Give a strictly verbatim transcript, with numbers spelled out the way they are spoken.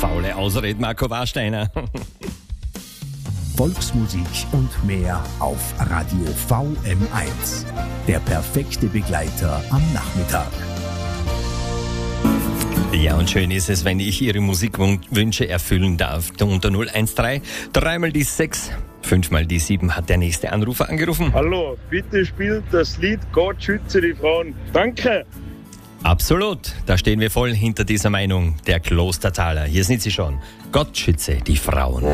Faule Ausrede, Marco Warsteiner. Volksmusik und mehr auf Radio V M eins. Der perfekte Begleiter am Nachmittag. Ja, und schön ist es, wenn ich Ihre Musikwünsche erfüllen darf. Unter null eins drei, dreimal die sechs, fünfmal die sieben hat der nächste Anrufer angerufen. Hallo, bitte spielt das Lied Gott schütze die Frauen. Danke. Absolut, da stehen wir voll hinter dieser Meinung. Der Klostertaler, hier sind sie schon. Gott schütze die Frauen.